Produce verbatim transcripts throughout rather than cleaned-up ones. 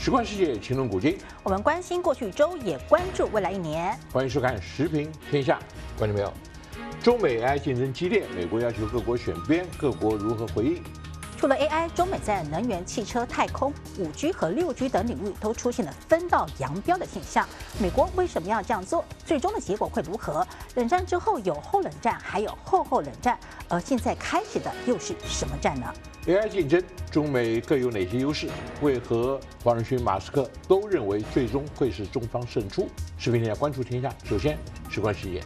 时关世界，情论古今。 我们关心过去一周，也关注未来一年。 欢迎收看《时评天下》，观众朋友，中美 A I 竞争激烈，美国要求各国选边，各国如何回应？ 除了 A I， 中美在能源、汽车、太空、五 G 和六 G 等领域都出现了分道扬镳的现象。美国为什么要这样做？最终的结果会如何？冷战之后有后冷战，还有后后冷战，而现在开始的又是什么战呢 ？A I 竞争，中美各有哪些优势？为何黄仁勋、马斯克都认为最终会是中方胜出？时评天下关注天下，首先事关世界。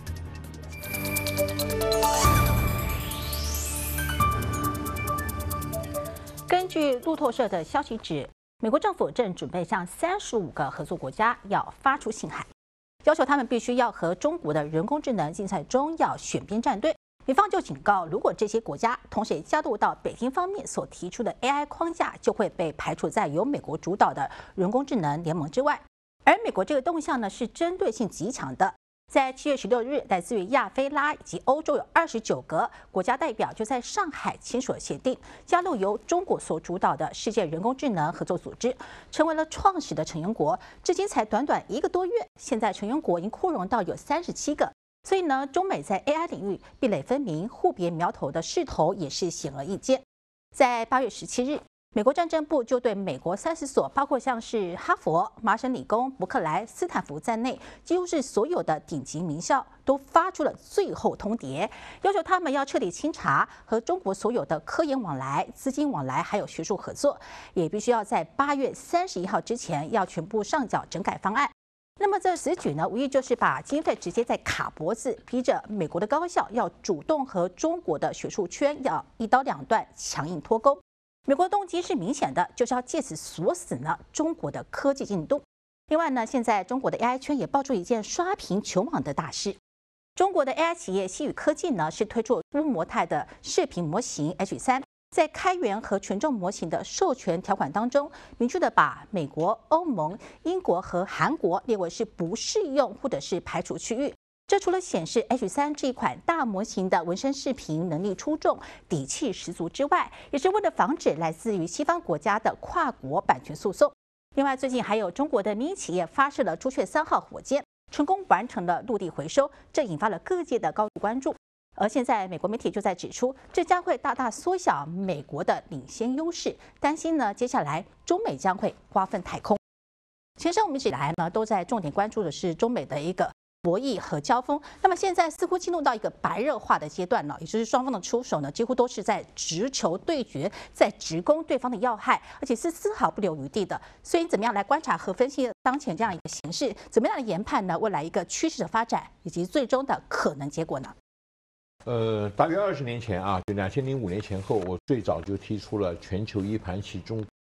根据路透社的消息指，美国政府正准备向三十五个合作国家要发出信函，要求他们必须要和中国的人工智能竞赛中要选边站队。美方就警告，如果这些国家同时也加入到北京方面所提出的 A I 框架，就会被排除在由美国主导的人工智能联盟之外。而美国这个动向呢，是针对性极强的。在七月十六日，来自于亚非拉以及欧洲有二十九个国家代表就在上海签署了协定，加入由中国所主导的世界人工智能合作组织，成为了创始的成员国。至今才短短一个多月，现在成员国已经扩容到有三十七个。所以呢，中美在 A I 领域壁垒分明、互别苗头的势头也是显而易见。在八月十七日，美国战争部就对美国三十所，包括像是哈佛、麻省理工、伯克莱、斯坦福在内，几乎是所有的顶级名校，都发出了最后通牒，要求他们要彻底清查和中国所有的科研往来、资金往来，还有学术合作，也必须要在八月三十一号之前要全部上缴整改方案。那么这此举呢，无疑就是把经费直接在卡脖子，逼着美国的高校要主动和中国的学术圈要一刀两断，强硬脱钩。美国的动机是明显的，就是要借此锁死呢中国的科技进度。另外呢，现在中国的 A I 圈也爆出一件刷屏球网的大事。中国的 A I 企业西宇科技呢，是推出多模态的视频模型 H 三，在开源和权重模型的授权条款当中，明确的把美国、欧盟、英国和韩国列为是不适用或者是排除区域。这除了显示 H 三 这一款大模型的纹身视频能力出众、底气十足之外，也是为了防止来自于西方国家的跨国版权诉讼。另外，最近还有中国的民营企业发射了朱雀三号火箭，成功完成了陆地回收，这引发了各界的高度关注。而现在，美国媒体就在指出，这将会大大缩小美国的领先优势，担心呢，接下来中美将会瓜分太空。前生我们一直以来呢，都在重点关注的是中美的一个博弈和交锋，那么现在似乎进入到一个白热化的阶段了，也就是双方的出手呢，几乎都是在直球对决，在直攻对方的要害，而且是丝毫不留余地的。所以，怎么样来观察和分析当前这样一个形势？怎么样来研判呢未来一个趋势的发展，以及最终的可能结果呢？ 呃，大约二十年前啊，就两千零五年前后，我最早就提出了全球一盘棋中